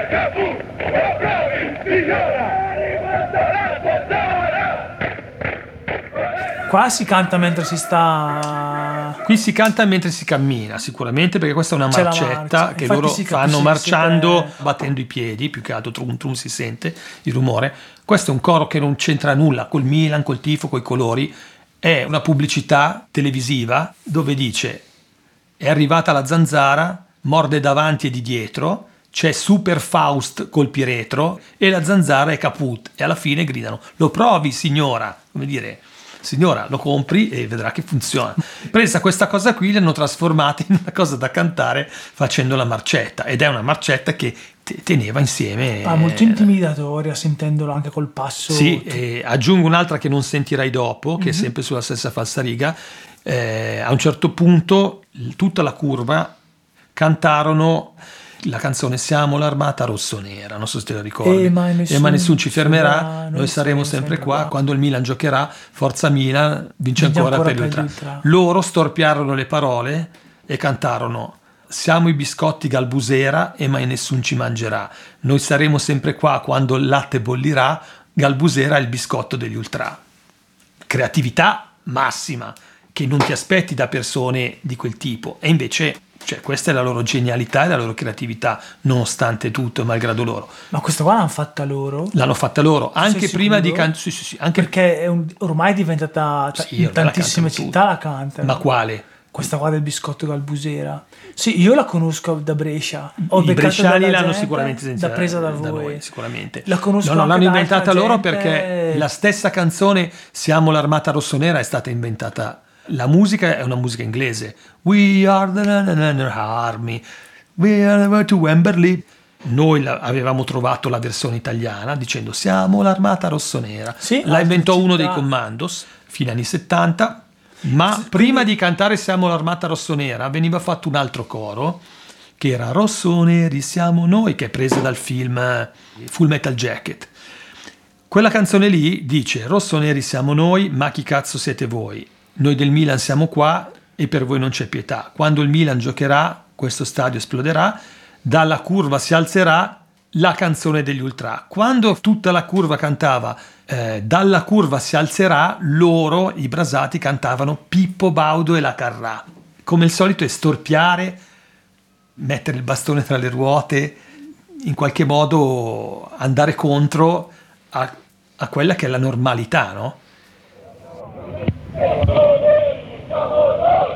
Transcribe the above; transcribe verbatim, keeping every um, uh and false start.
Qua si canta mentre si sta... Qui si canta mentre si cammina, sicuramente, perché questa è una C'è la marcetta marcia. che Infatti loro si fanno capisce che marciando, siete- battendo i piedi, più che altro trum trum si sente il rumore. Questo è un coro che non c'entra nulla col Milan, col tifo, coi colori. È una pubblicità televisiva dove dice: è arrivata la zanzara, morde davanti e di dietro, c'è Super Faust col piretro e la zanzara è caput, e alla fine gridano: lo provi signora, come dire, signora, lo compri e vedrà che funziona. Presa questa cosa qui, l'hanno trasformata in una cosa da cantare facendo la marcetta, ed è una marcetta che te- teneva insieme. Ah, molto intimidatoria, sentendolo anche col passo. Sì, e aggiungo un'altra che non sentirai dopo, che è sempre sulla stessa falsariga. Eh, a un certo punto l- tutta la curva cantarono la canzone Siamo l'armata rossonera, non so se te la ricordi. E mai nessun nessun ci fermerà, fermerà, noi saremo sempre qua, quando il Milan giocherà, forza Milan, vince Vince ancora, ancora per gli per gli ultra. ultra. Loro storpiarono le parole e cantarono: siamo i biscotti Galbusera e mai nessun ci mangerà, noi saremo sempre qua quando il latte bollirà, Galbusera è il biscotto degli ultra. Creatività massima che non ti aspetti da persone di quel tipo, e invece, cioè, questa è la loro genialità e la loro creatività, nonostante tutto e malgrado loro. Ma questa qua l'hanno fatta loro? L'hanno fatta loro anche Sei prima sicuro? di cantare. Sì, sì, sì, anche Perché è un- ormai è diventata ta- Sì, in ormai la tantissime cantano città tutti. la cantano. Ma quale? Questa qua del biscotto Galbusera. Sì, io la conosco da Brescia. Ho I beccato bresciani dalla l'hanno gente, sicuramente sentita da presa da, da voi. noi, sicuramente. La conosco No, no, anche l'hanno da inventata altra loro gente. perché la stessa canzone Siamo l'armata rossonera è stata inventata. La musica è una musica inglese. We are the na- na- na- na- army. We are the way to Wembley. Noi la- avevamo trovato la versione italiana dicendo Siamo l'armata rossonera. Sì, la inventò altre uno città. dei commandos, fine anni settanta. Ma prima di cantare Siamo l'armata rossonera veniva fatto un altro coro che era Rossoneri siamo noi, che è presa dal film eh, Full Metal Jacket. Quella canzone lì dice: rossoneri siamo noi, ma chi cazzo siete voi? Noi del Milan siamo qua e per voi non c'è pietà. Quando il Milan giocherà, questo stadio esploderà, dalla curva si alzerà la canzone degli ultra. Quando tutta la curva cantava eh, dalla curva si alzerà, loro, i brasati, cantavano Pippo Baudo e la Carrà. Come il solito è storpiare, mettere il bastone tra le ruote, in qualche modo andare contro a, a quella che è la normalità, no?